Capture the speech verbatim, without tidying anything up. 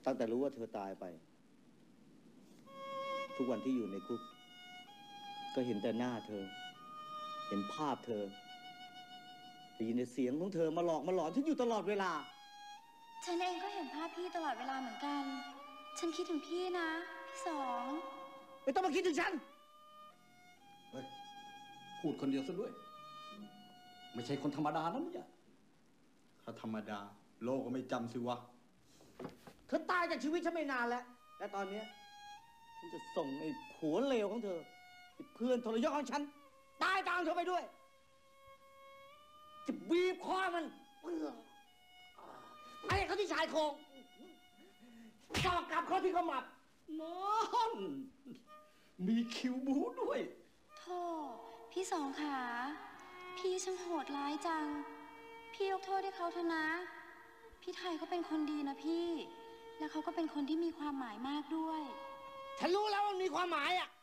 ตั้งแต่รู้ว่าเธอตายไปทุกวันที่อยู่ในคุกก็เห็นแต่หน้าเธอเห็นภาพเธอได้ยินเสียงของเธอมาหลอกมาหลอนฉันอยู่ตลอดเวลาฉันเองก็เห็นภาพพี่ตลอดเวลาเหมือนกันฉันคิดถึงพี่นะพี่สองไม่ต้องมาคิดถึงฉันเฮ้ยพูดคนเดียวซะด้วยไม่ใช่คนธรรมดานะเนี่ยถ้าธรรมดาโลกก็ไม่จำสิวะเธอตายจากชีวิตฉันไม่นานแล้วและตอนนี้ฉันจะส่งไอ้ผัวเลวของเธอไอ้เพื่อนทรยศของฉันตายตามเธอไปด้วยจะบีบคอมันไอ้เขาที่ชายโครงต่อกับเขาที่ขมับนอนมีคิวบูด้วยโธ่พี่สองขาพี่ช่างโหดร้ายจังพี่ยกโทษให้เขาเถอะนะพี่ไทยเขาเป็นคนดีนะพี่และเขาก็เป็นคนที่มีความหมายมากด้วยฉันรู้แล้วว่ามีความหมายอ่ะ